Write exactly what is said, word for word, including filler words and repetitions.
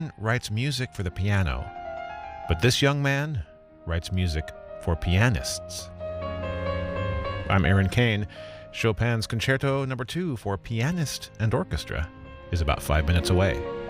writes music for the piano, but this young man writes music for pianists. I'm Aaron Kane. Chopin's Concerto Number two for pianist and orchestra is about five minutes away.